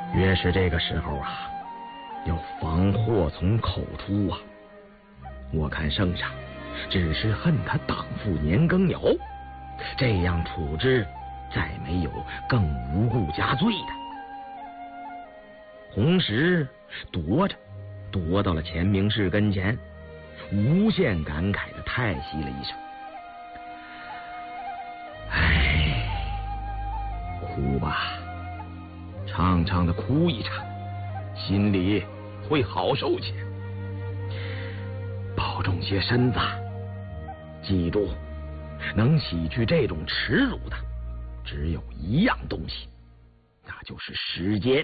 越是这个时候啊，要防祸从口出啊。我看圣上只是恨他党父年羹尧，这样处置，再没有更无故加罪的。红石踱到了钱明士跟前，无限感慨的叹息了一声：“唉，哭吧，畅畅的哭一场，心里会好受些。保重些身子，记住，能洗去这种耻辱的，只有一样东西，那就是时间。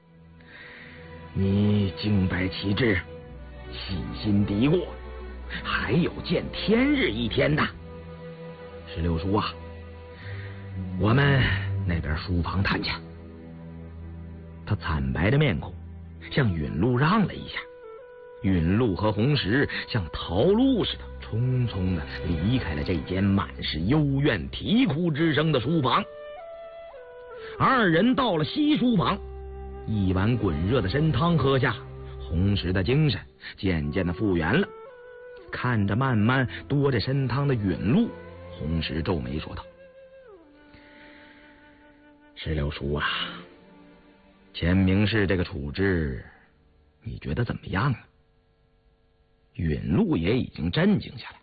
你敬拜其志，细心敌过，还有见天日一天的。石榴叔啊，我们那边书房探去。”他惨白的面孔向允路让了一下，允路和红石像逃路似的匆匆的离开了这间满是幽怨啼哭之声的书房。二人到了西书房，一碗滚热的参汤喝下，红石的精神渐渐的复原了。看着慢慢多着参汤的允路，红石皱眉说道：“石榴叔啊，钱明士这个处置，你觉得怎么样啊？”允路也已经镇静下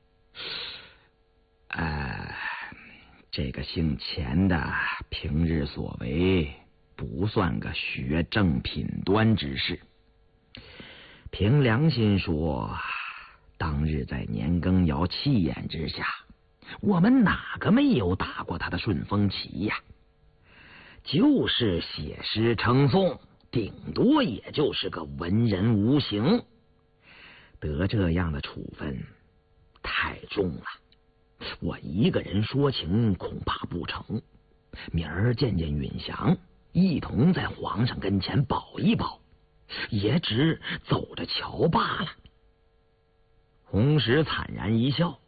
来。这个姓钱的平日所为不算个学正品端之事。凭良心说，当日在年羹尧气焰之下，我们哪个没有打过他的顺风旗呀？就是写诗称颂，顶多也就是个文人无形。得这样的处分太重了，我一个人说情恐怕不成，明儿见允祥，一同在皇上跟前保一保，也只走着瞧罢了。红石惨然一笑：“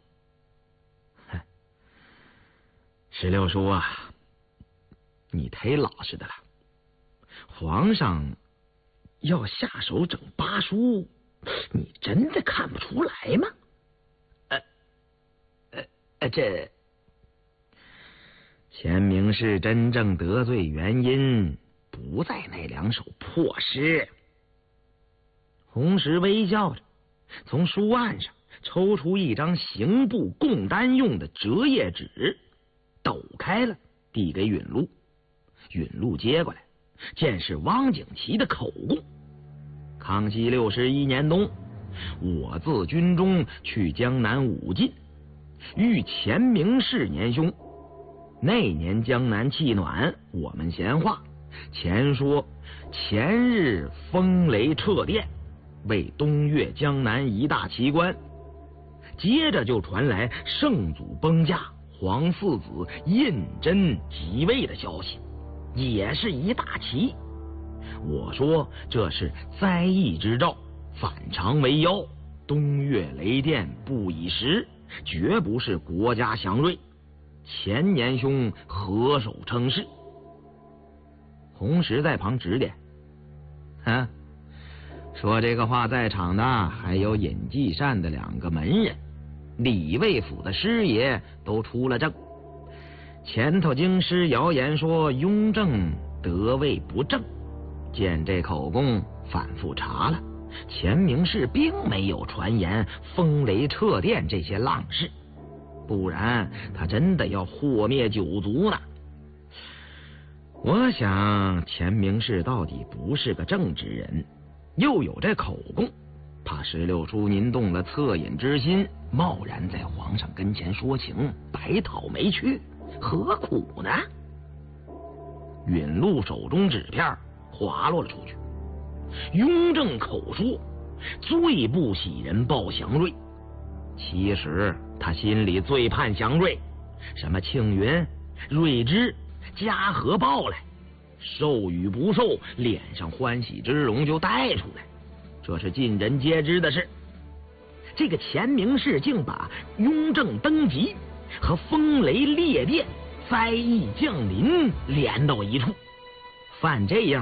石榴叔啊，你忒老实的了。皇上要下手整八书，你真的看不出来吗？”这钱明士真正得罪原因不在那两首破诗。红石微笑着从书案上抽出一张刑部供单用的折页纸，抖开了递给允路。允路接过来，见是汪景祺的口供：“康熙61年冬，我自军中去江南武进，遇钱明士年兄。那年江南气暖，我们闲话，前说前日风雷掣电，为东岳江南一大奇观。接着就传来圣祖崩驾，皇四子胤禛即位的消息，也是一大奇。我说这是灾异之兆，反常为妖，东岳雷电不以时，绝不是国家祥瑞。钱年兄何首称是？”红石在旁指点：“说这个话在场的还有尹继善的2个门人，李卫府的师爷都出了证。前头京师谣言说雍正得位不正，见这口供反复查了，钱明士并没有传言风雷掣电这些浪事，不然他真的要祸灭九族呢。我想钱明士到底不是个正直人，又有这口供，怕石榴叔您动了恻隐之心，贸然在皇上跟前说情，白讨没趣，何苦呢？”允路手中纸片滑落了出去。雍正口说最不喜人报祥瑞，其实他心里最盼祥瑞，什么庆云、瑞芝、嘉禾报来，受与不受，脸上欢喜之容就带出来，这是尽人皆知的事。这个钱明士竟把雍正登基和风雷烈电、灾异降临连到一处，犯这样